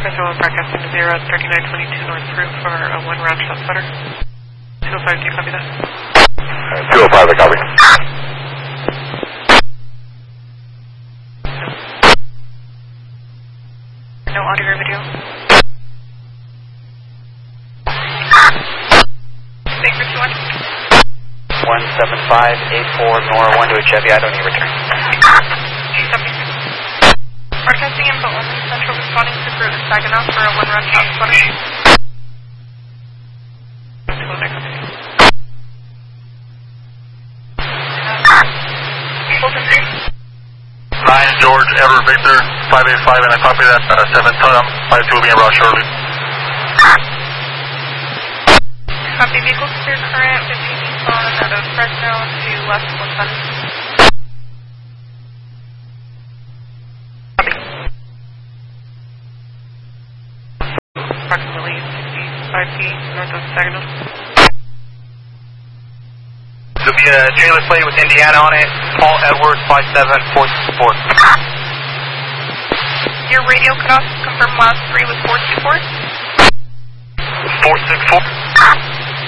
President broadcasting to 0 at 3922 North Proof for a 1 round shot sputter. 205, do you copy that? 205, I copy. No audio or video. Thanks for 2-1. 17584 Nora 1 to a Chevy, I don't need return. Broadcasting info only, Central responding to Fruit and Saginaw for a 1 round shot sputter. Fulton 9 George Ever Victor 585 and I copy that 7 Tom 52 will be in route shortly. Copy, vehicle clear current 15 east on out of Fresno to left 170. Approximately 65 feet north of Saginaw. There'll be a trailer plate with Indiana on it, Paul Edwards 57464. Your radio cutoff, confirm miles 3 with 424. 464.